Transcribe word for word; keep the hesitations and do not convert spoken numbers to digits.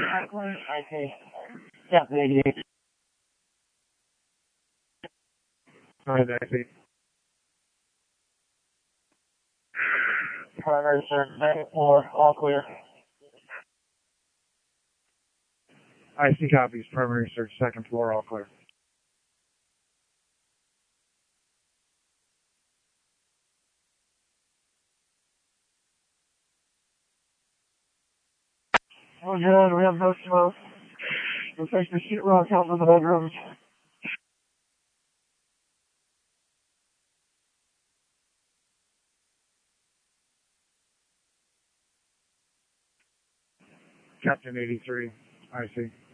I see. Captain eighty-eight. Alright, I see. Primary search, second floor, all clear. I see copies. Primary search, second floor, all clear. Oh, good. We have no smoke. We'll take the sheetrock out of the bedrooms. Captain eighty-three. I see.